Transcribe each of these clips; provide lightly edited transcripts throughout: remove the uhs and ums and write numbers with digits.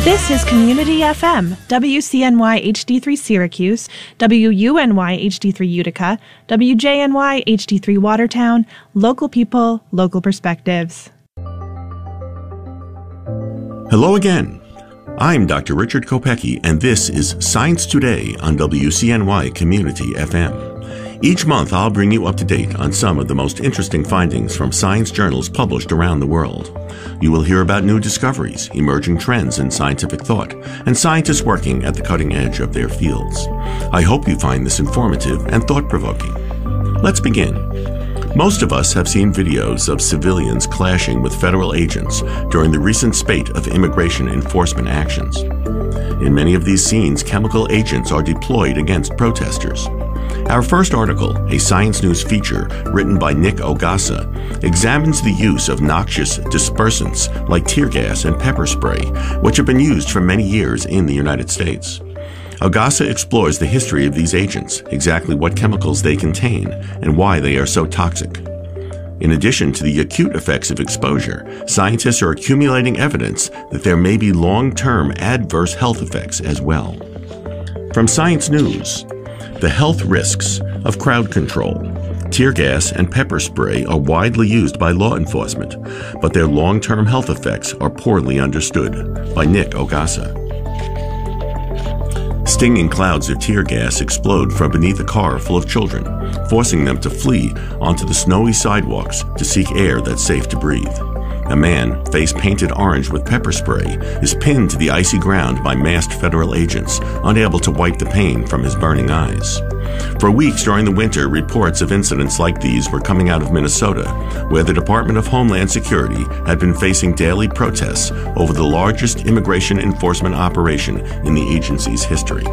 This is Community FM, WCNY HD3 Syracuse, WUNY HD3 Utica, WJNY HD3 Watertown, local people, local perspectives. Hello again. I'm Dr. Richard Kopecki, and this is Science Today on WCNY Community FM. Each month, I'll bring you up to date on some of the most interesting findings from science journals published around the world. You will hear about new discoveries, emerging trends in scientific thought, and scientists working at the cutting edge of their fields. I hope you find this informative and thought-provoking. Let's begin. Most of us have seen videos of civilians clashing with federal agents during the recent spate of immigration enforcement actions. In many of these scenes, chemical agents are deployed against protesters. Our first article, a Science News feature written by Nick Ogassa, examines the use of noxious dispersants like tear gas and pepper spray, which have been used for many years in the United States. Ogassa explores the history of these agents, exactly what chemicals they contain, and why they are so toxic. In addition to the acute effects of exposure, scientists are accumulating evidence that there may be long-term adverse health effects as well. From Science News, the health risks of crowd control. Tear gas and pepper spray are widely used by law enforcement, but their long-term health effects are poorly understood. By Nick Ogassa. Stinging clouds of tear gas explode from beneath a car full of children, forcing them to flee onto the snowy sidewalks to seek air that's safe to breathe. A man, face painted orange with pepper spray, is pinned to the icy ground by masked federal agents, unable to wipe the pain from his burning eyes. For weeks during the winter, reports of incidents like these were coming out of Minnesota, where the Department of Homeland Security had been facing daily protests over the largest immigration enforcement operation in the agency's history.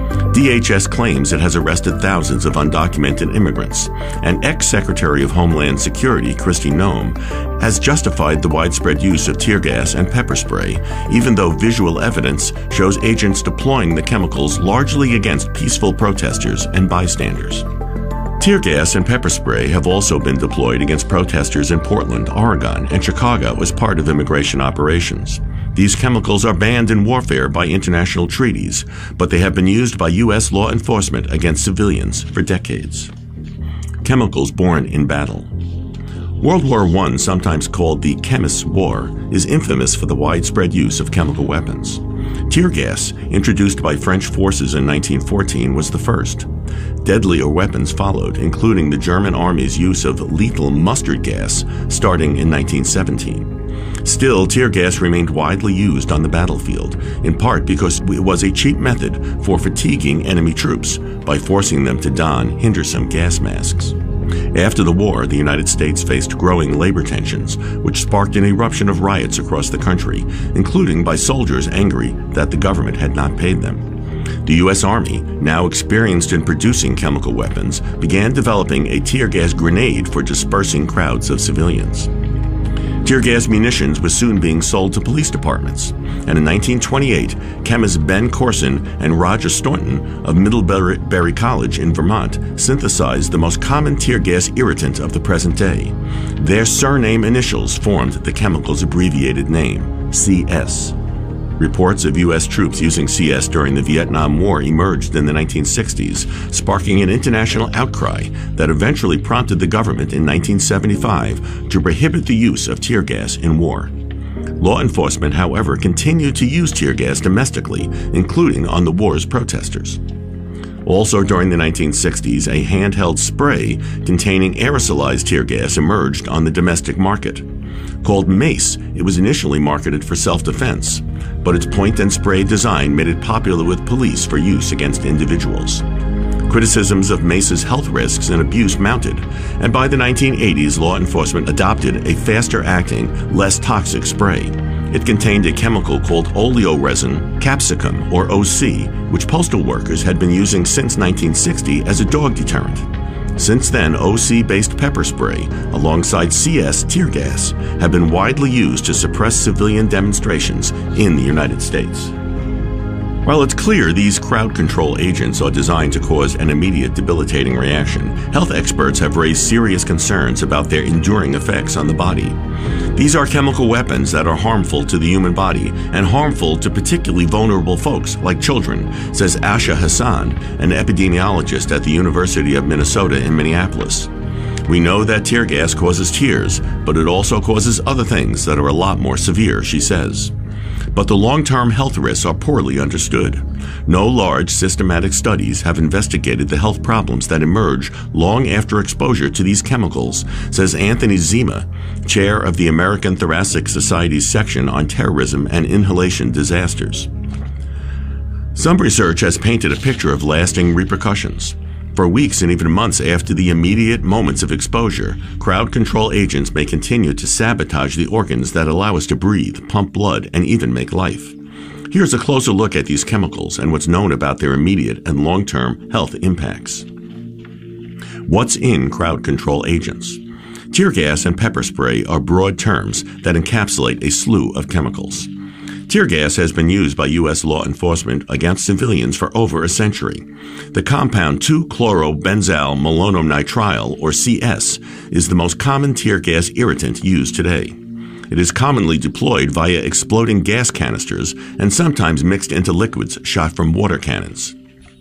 DHS claims it has arrested thousands of undocumented immigrants, and ex-Secretary of Homeland Security Kristi Noem has justified the widespread use of tear gas and pepper spray, even though visual evidence shows agents deploying the chemicals largely against peaceful protesters and bystanders. Tear gas and pepper spray have also been deployed against protesters in Portland, Oregon, and Chicago as part of immigration operations. These chemicals are banned in warfare by international treaties, but they have been used by U.S. law enforcement against civilians for decades. Chemicals born in battle. World War I, sometimes called the Chemists' War, is infamous for the widespread use of chemical weapons. Tear gas, introduced by French forces in 1914, was the first. Deadlier weapons followed, including the German Army's use of lethal mustard gas starting in 1917. Still, tear gas remained widely used on the battlefield, in part because it was a cheap method for fatiguing enemy troops by forcing them to don Henderson gas masks. After the war, the United States faced growing labor tensions, which sparked an eruption of riots across the country, including by soldiers angry that the government had not paid them. The U.S. Army, now experienced in producing chemical weapons, began developing a tear gas grenade for dispersing crowds of civilians. Tear gas munitions was soon being sold to police departments, and in 1928, chemists Ben Corson and Roger Staunton of Middlebury College in Vermont synthesized the most common tear gas irritant of the present day. Their surname initials formed the chemical's abbreviated name, CS. Reports of U.S. troops using CS during the Vietnam War emerged in the 1960s, sparking an international outcry that eventually prompted the government in 1975 to prohibit the use of tear gas in war. Law enforcement, however, continued to use tear gas domestically, including on the war's protesters. Also during the 1960s, a handheld spray containing aerosolized tear gas emerged on the domestic market. Called Mace, it was initially marketed for self-defense, but its point-and-spray design made it popular with police for use against individuals. Criticisms of Mace's health risks and abuse mounted, and by the 1980s, law enforcement adopted a faster-acting, less toxic spray. It contained a chemical called oleoresin capsicum, or OC, which postal workers had been using since 1960 as a dog deterrent. Since then, OC-based pepper spray, alongside CS tear gas, have been widely used to suppress civilian demonstrations in the United States. While it's clear these crowd control agents are designed to cause an immediate debilitating reaction, health experts have raised serious concerns about their enduring effects on the body. These are chemical weapons that are harmful to the human body and harmful to particularly vulnerable folks like children, says Asha Hassan, an epidemiologist at the University of Minnesota in Minneapolis. We know that tear gas causes tears, but it also causes other things that are a lot more severe, she says. But the long-term health risks are poorly understood. No large systematic studies have investigated the health problems that emerge long after exposure to these chemicals, says Anthony Zima, chair of the American Thoracic Society's section on terrorism and inhalation disasters. Some research has painted a picture of lasting repercussions. For weeks and even months after the immediate moments of exposure, crowd control agents may continue to sabotage the organs that allow us to breathe, pump blood, and even make life. Here's a closer look at these chemicals and what's known about their immediate and long-term health impacts. What's in crowd control agents? Tear gas and pepper spray are broad terms that encapsulate a slew of chemicals. Tear gas has been used by U.S. law enforcement against civilians for over a century. The compound 2-chlorobenzyl malonitrile, or CS, is the most common tear gas irritant used today. It is commonly deployed via exploding gas canisters and sometimes mixed into liquids shot from water cannons.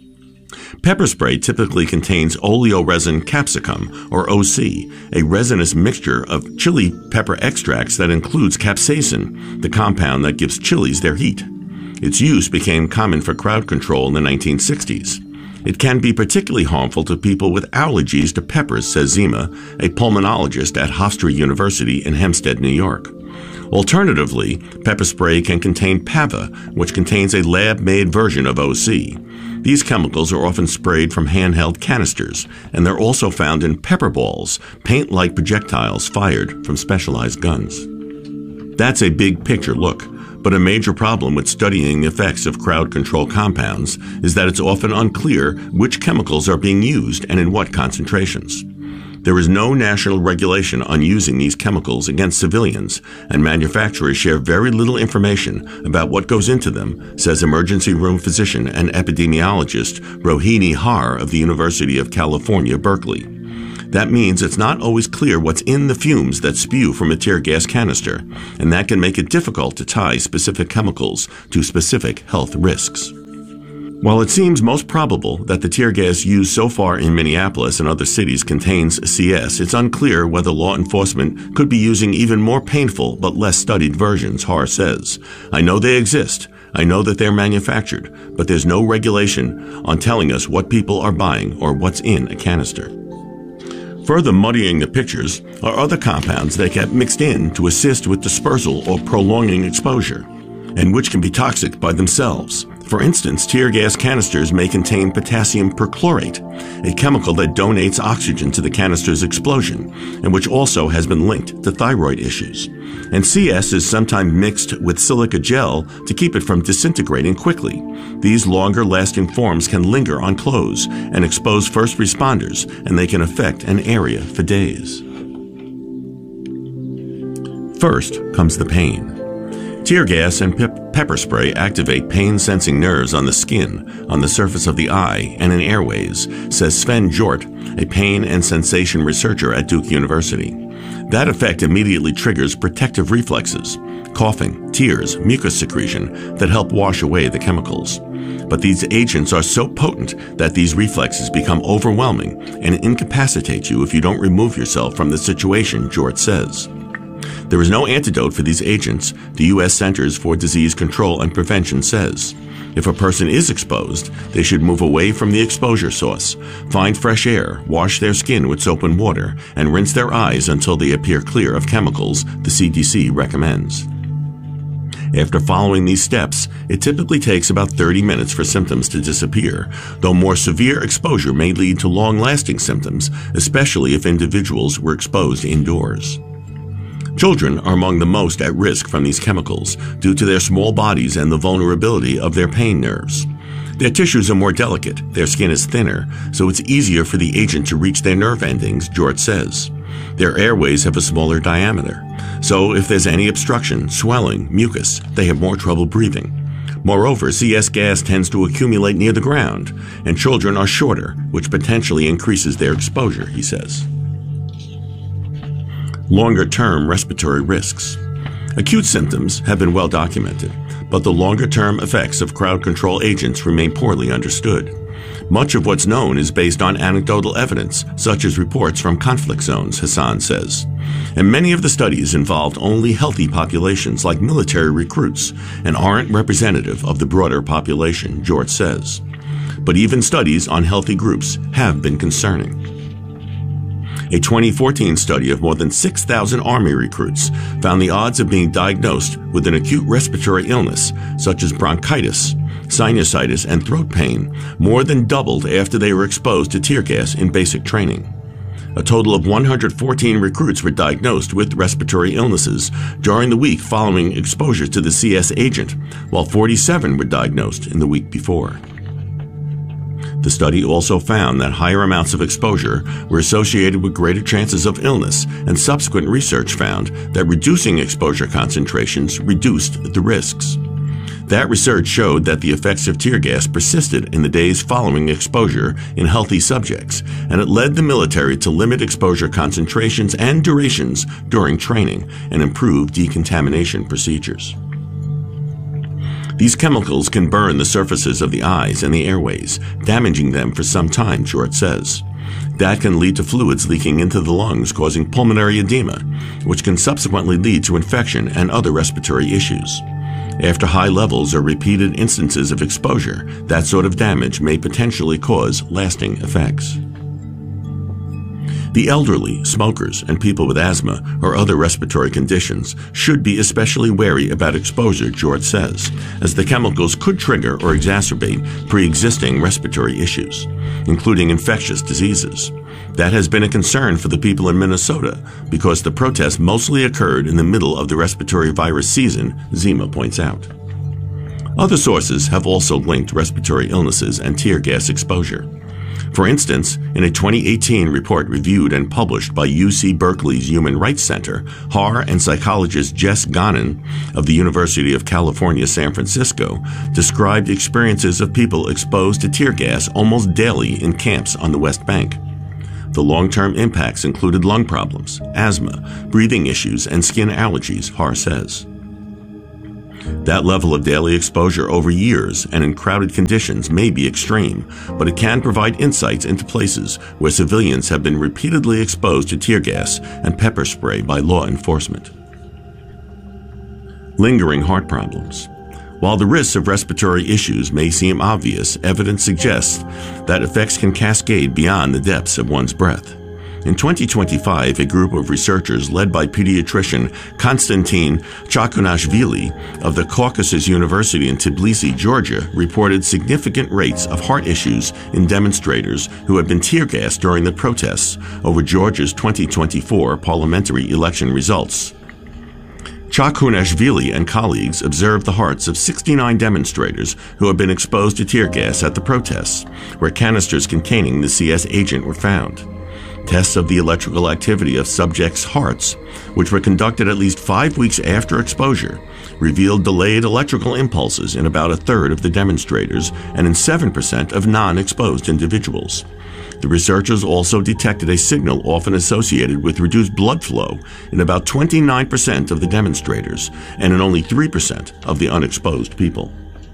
Pepper spray typically contains oleoresin capsicum, or OC, a resinous mixture of chili pepper extracts that includes capsaicin, the compound that gives chilies their heat. Its use became common for crowd control in the 1960s. It can be particularly harmful to people with allergies to peppers, says Zima, a pulmonologist at Hofstra University in Hempstead, New York. Alternatively, pepper spray can contain PAVA, which contains a lab-made version of OC. These chemicals are often sprayed from handheld canisters, and they're also found in pepper balls, paint-like projectiles fired from specialized guns. That's a big picture look, but a major problem with studying the effects of crowd control compounds is that it's often unclear which chemicals are being used and in what concentrations. There is no national regulation on using these chemicals against civilians, and manufacturers share very little information about what goes into them, says emergency room physician and epidemiologist Rohini Har of the University of California, Berkeley. That means it's not always clear what's in the fumes that spew from a tear gas canister, and that can make it difficult to tie specific chemicals to specific health risks. While it seems most probable that the tear gas used so far in Minneapolis and other cities contains CS, it's unclear whether law enforcement could be using even more painful but less studied versions, Har says. I know they exist. I know that they're manufactured, but there's no regulation on telling us what people are buying or what's in a canister. Further muddying the pictures are other compounds that get mixed in to assist with dispersal or prolonging exposure, and which can be toxic by themselves. For instance, tear gas canisters may contain potassium perchlorate, a chemical that donates oxygen to the canister's explosion, and which also has been linked to thyroid issues. And CS is sometimes mixed with silica gel to keep it from disintegrating quickly. These longer-lasting forms can linger on clothes and expose first responders, and they can affect an area for days. First comes the pain. Tear gas and pepper spray activate pain-sensing nerves on the skin, on the surface of the eye, and in airways, says Sven Jort, a pain and sensation researcher at Duke University. That effect immediately triggers protective reflexes, coughing, tears, mucus secretion that help wash away the chemicals. But these agents are so potent that these reflexes become overwhelming and incapacitate you if you don't remove yourself from the situation, Jort says. There is no antidote for these agents, the U.S. Centers for Disease Control and Prevention says. If a person is exposed, they should move away from the exposure source, find fresh air, wash their skin with soap and water, and rinse their eyes until they appear clear of chemicals the CDC recommends. After following these steps, it typically takes about 30 minutes for symptoms to disappear, though more severe exposure may lead to long-lasting symptoms, especially if individuals were exposed indoors. Children are among the most at risk from these chemicals due to their small bodies and the vulnerability of their pain nerves. Their tissues are more delicate, their skin is thinner, so it's easier for the agent to reach their nerve endings, Jort says. Their airways have a smaller diameter, so if there's any obstruction, swelling, mucus, they have more trouble breathing. Moreover, CS gas tends to accumulate near the ground, and children are shorter, which potentially increases their exposure, he says. Longer-term respiratory risks. Acute symptoms have been well documented, but the longer-term effects of crowd control agents remain poorly understood. Much of what's known is based on anecdotal evidence, such as reports from conflict zones, Hassan says. And many of the studies involved only healthy populations like military recruits and aren't representative of the broader population, George says. But even studies on healthy groups have been concerning. A 2014 study of more than 6,000 Army recruits found the odds of being diagnosed with an acute respiratory illness, such as bronchitis, sinusitis, and throat pain, more than doubled after they were exposed to tear gas in basic training. A total of 114 recruits were diagnosed with respiratory illnesses during the week following exposure to the CS agent, while 47 were diagnosed in the week before. The study also found that higher amounts of exposure were associated with greater chances of illness, and subsequent research found that reducing exposure concentrations reduced the risks. That research showed that the effects of tear gas persisted in the days following exposure in healthy subjects, and it led the military to limit exposure concentrations and durations during training and improve decontamination procedures. These chemicals can burn the surfaces of the eyes and the airways, damaging them for some time, George says. That can lead to fluids leaking into the lungs, causing pulmonary edema, which can subsequently lead to infection and other respiratory issues. After high levels or repeated instances of exposure, that sort of damage may potentially cause lasting effects. The elderly, smokers, and people with asthma or other respiratory conditions should be especially wary about exposure, George says, as the chemicals could trigger or exacerbate pre-existing respiratory issues, including infectious diseases. That has been a concern for the people in Minnesota because the protests mostly occurred in the middle of the respiratory virus season, Zima points out. Other sources have also linked respiratory illnesses and tear gas exposure. For instance, in a 2018 report reviewed and published by UC Berkeley's Human Rights Center, Har and psychologist Jess Ghanen of the University of California, San Francisco described experiences of people exposed to tear gas almost daily in camps on the West Bank. The long-term impacts included lung problems, asthma, breathing issues, and skin allergies, Har says. That level of daily exposure over years and in crowded conditions may be extreme, but it can provide insights into places where civilians have been repeatedly exposed to tear gas and pepper spray by law enforcement. Lingering heart problems. While the risks of respiratory issues may seem obvious, evidence suggests that effects can cascade beyond the depths of one's breath. In 2025, a group of researchers led by pediatrician Konstantin Chakunashvili of the Caucasus University in Tbilisi, Georgia, reported significant rates of heart issues in demonstrators who had been tear gassed during the protests over Georgia's 2024 parliamentary election results. Chakunashvili and colleagues observed the hearts of 69 demonstrators who had been exposed to tear gas at the protests, where canisters containing the CS agent were found. Tests of the electrical activity of subjects' hearts, which were conducted at least 5 weeks after exposure, revealed delayed electrical impulses in about a third of the demonstrators and in 7% of non-exposed individuals. The researchers also detected a signal often associated with reduced blood flow in about 29% of the demonstrators and in only 3% of the unexposed people.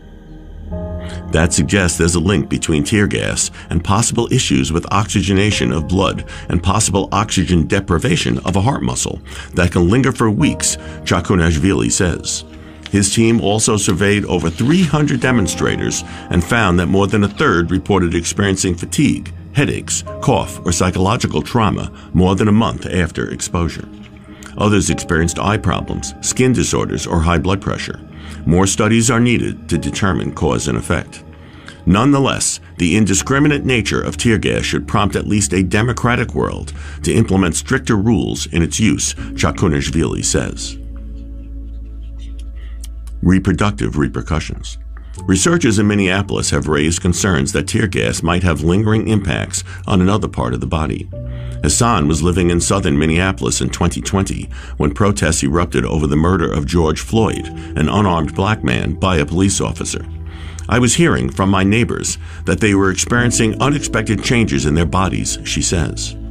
That suggests there's a link between tear gas and possible issues with oxygenation of blood and possible oxygen deprivation of a heart muscle that can linger for weeks, Chakunashvili says. His team also surveyed over 300 demonstrators and found that more than a third reported experiencing fatigue, headaches, cough, or psychological trauma more than a month after exposure. Others experienced eye problems, skin disorders, or high blood pressure. More studies are needed to determine cause and effect. Nonetheless, the indiscriminate nature of tear gas should prompt at least a democratic world to implement stricter rules in its use, Chakunashvili says. Reproductive repercussions. Researchers in Minneapolis have raised concerns that tear gas might have lingering impacts on another part of the body. Hassan was living in southern Minneapolis in 2020 when protests erupted over the murder of George Floyd, an unarmed black man, by a police officer. I was hearing from my neighbors that they were experiencing unexpected changes in their bodies, she says.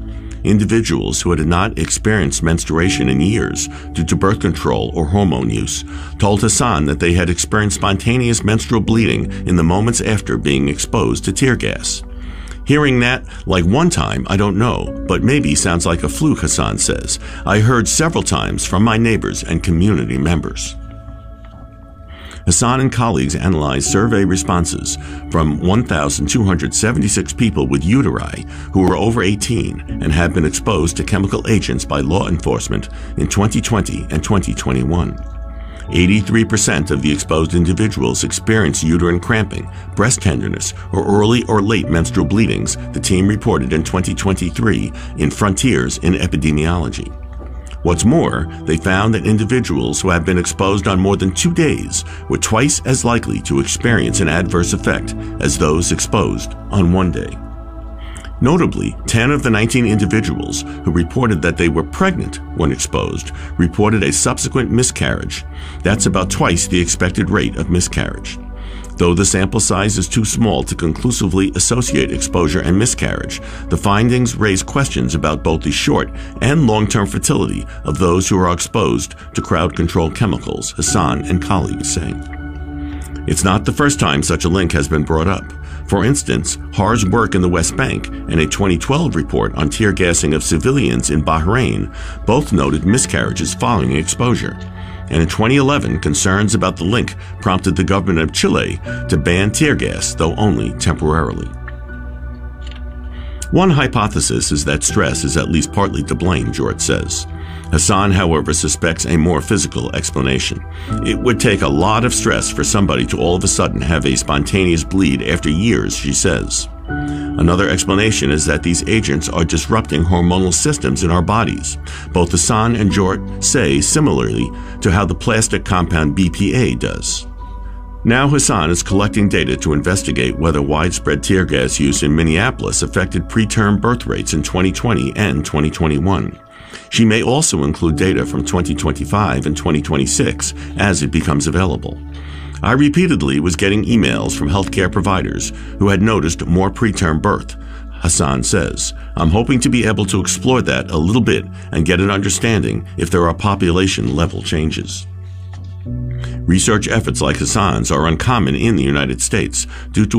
individuals who had not experienced menstruation in years due to birth control or hormone use told Hassan that they had experienced spontaneous menstrual bleeding in the moments after being exposed to tear gas. Hearing that, like one time, I don't know, but maybe sounds like a fluke, Hassan says. I heard several times from my neighbors and community members. Hassan and colleagues analyzed survey responses from 1,276 people with uteri who were over 18 and had been exposed to chemical agents by law enforcement in 2020 and 2021. 83% of the exposed individuals experienced uterine cramping, breast tenderness, or early or late menstrual bleedings, the team reported in 2023 in Frontiers in Epidemiology. What's more, they found that individuals who have been exposed on more than 2 days were twice as likely to experience an adverse effect as those exposed on 1 day. Notably, 10 of the 19 individuals who reported that they were pregnant when exposed reported a subsequent miscarriage. That's about twice the expected rate of miscarriage. Though the sample size is too small to conclusively associate exposure and miscarriage, the findings raise questions about both the short and long-term fertility of those who are exposed to crowd control chemicals, Hassan and colleagues say. It's not the first time such a link has been brought up. For instance, Har's work in the West Bank and a 2012 report on tear gassing of civilians in Bahrain both noted miscarriages following exposure. And in 2011, concerns about the link prompted the government of Chile to ban tear gas, though only temporarily. One hypothesis is that stress is at least partly to blame, George says. Hassan, however, suspects a more physical explanation. It would take a lot of stress for somebody to all of a sudden have a spontaneous bleed after years, she says. Another explanation is that these agents are disrupting hormonal systems in our bodies. Both Hassan and George say similarly to how the plastic compound BPA does. Now Hassan is collecting data to investigate whether widespread tear gas use in Minneapolis affected preterm birth rates in 2020 and 2021. She may also include data from 2025 and 2026 as it becomes available. I repeatedly was getting emails from healthcare providers who had noticed more preterm birth, Hassan says. I'm hoping to be able to explore that a little bit and get an understanding if there are population level changes. Research efforts like Hassan's are uncommon in the United States due to